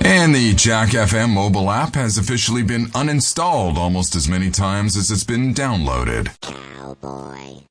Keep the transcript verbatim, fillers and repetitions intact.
And the Jack F M mobile app has officially been uninstalled almost as many times as it's been downloaded. Cowboy.